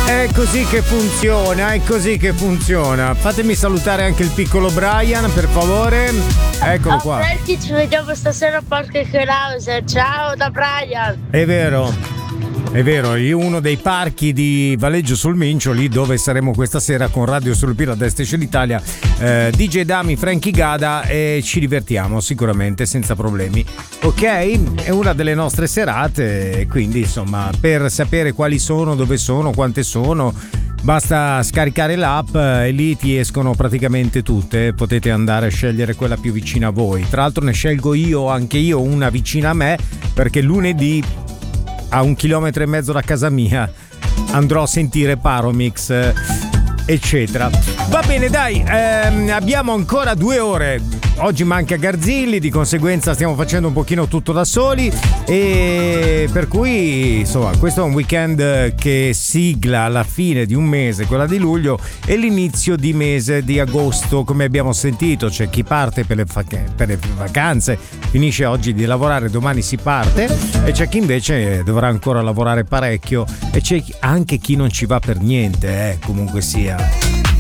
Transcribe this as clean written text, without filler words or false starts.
È così che funziona, è così che funziona. Fatemi salutare anche il piccolo Brian, per favore. Eccolo qua. Frankie, ci vediamo stasera a Parque Clauser. Ciao da Brian. È vero, uno dei parchi di Valeggio sul Mincio, lì dove saremo questa sera con Radio Sulpira a Destra l'Italia, DJ Dami, Frankie Gada, e ci divertiamo sicuramente senza problemi. Ok, è una delle nostre serate, quindi insomma, per sapere quali sono, dove sono, quante sono, basta scaricare l'app e lì ti escono praticamente tutte. Potete andare a scegliere quella più vicina a voi. Tra l'altro ne scelgo anche io una vicina a me, perché lunedì a 1,5 chilometri da casa mia andrò a sentire Paromix, eccetera. Va bene, dai, abbiamo ancora 2 ore. Oggi manca Garzilli, di conseguenza stiamo facendo un pochino tutto da soli, e per cui insomma questo è un weekend che sigla la fine di un mese, quella di luglio, e l'inizio di mese di agosto. Come abbiamo sentito, c'è chi parte per le vacanze, finisce oggi di lavorare, domani si parte, e c'è chi invece dovrà ancora lavorare parecchio, e c'è anche chi non ci va per niente, comunque sia.